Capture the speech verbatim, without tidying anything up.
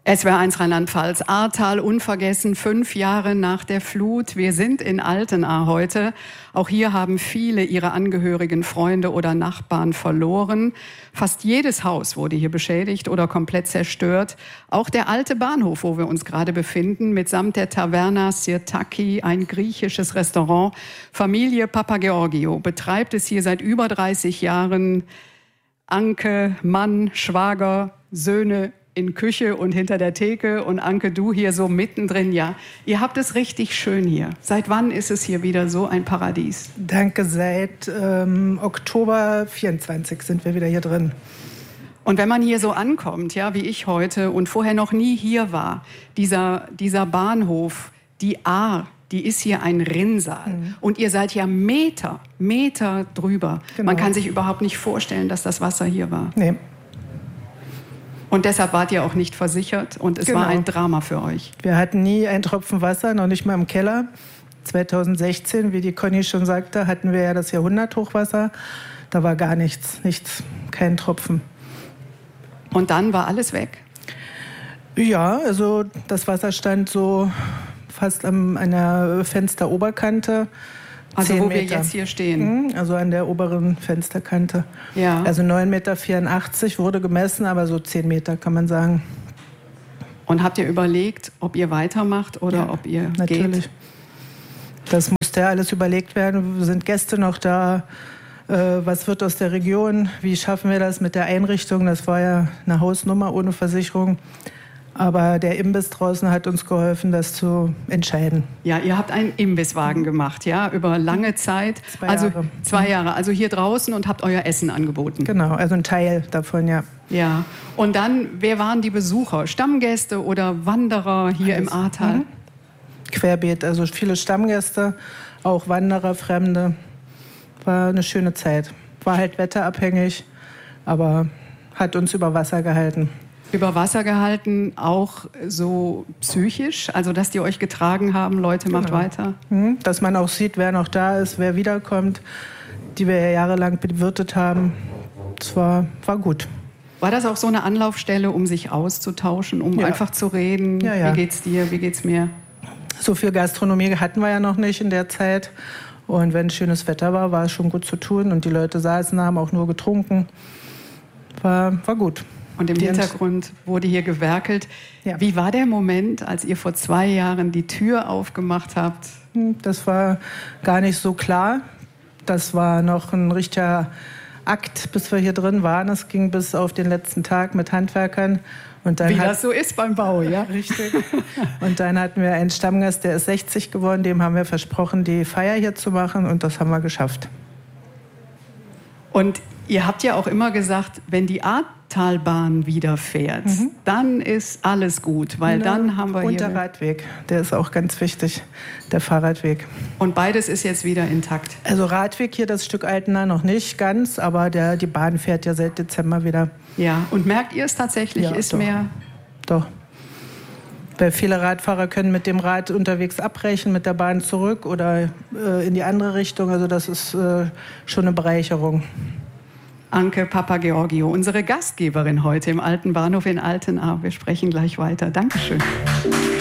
S W R eins Rheinland-Pfalz, Ahrtal unvergessen, fünf Jahre nach der Flut. Wir sind in Altenahr heute. Auch hier haben viele ihre Angehörigen, Freunde oder Nachbarn verloren. Fast jedes Haus wurde hier beschädigt oder komplett zerstört. Auch der alte Bahnhof, wo wir uns gerade befinden, mitsamt der Taverna Sirtaki, ein griechisches Restaurant. Familie Papageorgiou betreibt es hier seit über dreißig Jahren. Anke, Mann, Schwager, Söhne in Küche und hinter der Theke und Anke, du hier so mittendrin. Ja, ihr habt es richtig schön hier. Seit wann ist es hier wieder so ein Paradies? Danke, seit ähm, Oktober vierundzwanzig sind wir wieder hier drin. Und wenn man hier so ankommt, ja, wie ich heute und vorher noch nie hier war, dieser, dieser Bahnhof, die Ahr, die ist hier ein Rinnsal. Mhm. Und ihr seid ja Meter, Meter drüber. Genau. Man kann sich überhaupt nicht vorstellen, dass das Wasser hier war. Nee. Und deshalb wart ihr auch nicht versichert und es genau. war ein Drama für euch. Wir hatten nie einen Tropfen Wasser, noch nicht mal im Keller. zweitausendsechzehn, wie die Conny schon sagte, hatten wir ja das Jahrhunderthochwasser. Da war gar nichts, nichts, kein Tropfen. Und dann war alles weg? Ja, also das Wasser stand so fast an einer Fensteroberkante. Also wo wir jetzt hier stehen? Also an der oberen Fensterkante. Ja. Also neun Komma vierundachtzig Meter wurde gemessen, aber so zehn Meter kann man sagen. Und habt ihr überlegt, ob ihr weitermacht oder ja, ob ihr natürlich. geht? Das musste ja alles überlegt werden. Sind Gäste noch da? Äh, was wird aus der Region? Wie schaffen wir das mit der Einrichtung? Das war ja eine Hausnummer ohne Versicherung. Aber der Imbiss draußen hat uns geholfen, das zu entscheiden. Ja, ihr habt einen Imbisswagen gemacht, ja, über lange Zeit. Zwei also Jahre. Zwei Jahre. Also hier draußen und habt euer Essen angeboten. Genau, also ein Teil davon, ja. Ja. Und dann, wer waren die Besucher? Stammgäste oder Wanderer hier Alles. im Ahrtal? Mhm. Querbeet, also viele Stammgäste, auch Wanderer, Fremde. War eine schöne Zeit. War halt wetterabhängig, aber hat uns über Wasser gehalten. Über Wasser gehalten, auch so psychisch, also dass die euch getragen haben, Leute, macht genau. weiter. Mhm. Dass man auch sieht, wer noch da ist, wer wiederkommt, die wir ja jahrelang bewirtet haben. Das war, war gut. War das auch so eine Anlaufstelle, um sich auszutauschen, um ja. einfach zu reden? Ja, ja. Wie geht's dir, wie geht's mir? So viel Gastronomie hatten wir ja noch nicht in der Zeit. Und wenn schönes Wetter war, war es schon gut zu tun. Und die Leute saßen, haben auch nur getrunken. War, war gut. Und im Hintergrund wurde hier gewerkelt. Ja. Wie war der Moment, als ihr vor zwei Jahren die Tür aufgemacht habt? Das war gar nicht so klar. Das war noch ein richtiger Akt, bis wir hier drin waren. Es ging bis auf den letzten Tag mit Handwerkern. Und dann Wie hat, das so ist beim Bau, ja? Richtig. Und dann hatten wir einen Stammgast, der ist sechzig geworden. Dem haben wir versprochen, die Feier hier zu machen. Und das haben wir geschafft. Und ihr habt ja auch immer gesagt, wenn die Ahrtalbahn wieder fährt, mhm. dann ist alles gut, weil Na, dann haben wir und hier... Und der Radweg, der ist auch ganz wichtig, der Fahrradweg. Und beides ist jetzt wieder intakt? Also Radweg hier, das Stück Altenahr noch nicht ganz, aber der, die Bahn fährt ja seit Dezember wieder. Ja, und merkt ihr es tatsächlich, ja, ist doch. mehr... Doch. Weil viele Radfahrer können mit dem Rad unterwegs abbrechen, mit der Bahn zurück oder äh, in die andere Richtung. Also das ist äh, schon eine Bereicherung. Anke Papageorgiou, unsere Gastgeberin heute im Alten Bahnhof in Altenahr. Wir sprechen gleich weiter. Dankeschön.